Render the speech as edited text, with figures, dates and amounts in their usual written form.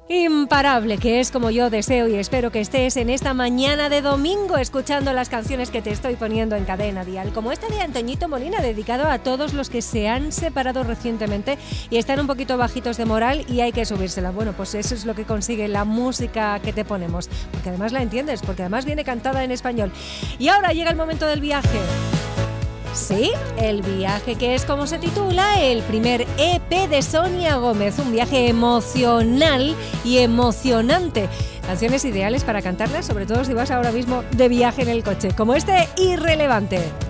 Imparable, que es como yo deseo y espero que estés en esta mañana de domingo escuchando las canciones que te estoy poniendo en Cadena Dial, como esta de Antoñito Molina, dedicado a todos los que se han separado recientemente y están un poquito bajitos de moral y hay que subírsela. Bueno, pues eso es lo que consigue la música que te ponemos, porque además la entiendes, porque además viene cantada en español. Y ahora llega el momento del viaje. Sí, el viaje, que es como se titula el primer EP de Sonia Gómez, un viaje emocional y emocionante. Canciones ideales para cantarlas, sobre todo si vas ahora mismo de viaje en el coche, como este Irrelevante.